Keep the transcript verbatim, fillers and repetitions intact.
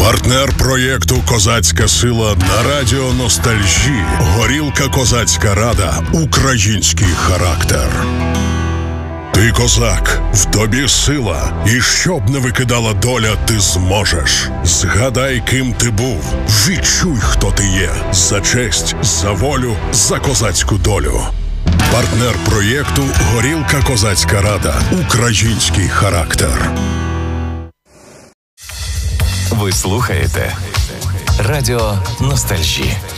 Партнер проєкту «Козацька сила» на радіо Ностальжі. Горілка «Козацька Рада». Український характер. Ти козак, в тобі сила, і щоб не викидала доля, ти зможеш. Згадай, ким ти був, відчуй, хто ти є. За честь, за волю, за козацьку долю. Партнер проєкту «Горілка «Козацька Рада». Український характер. Ви слухаєте Радіо Ностальжі.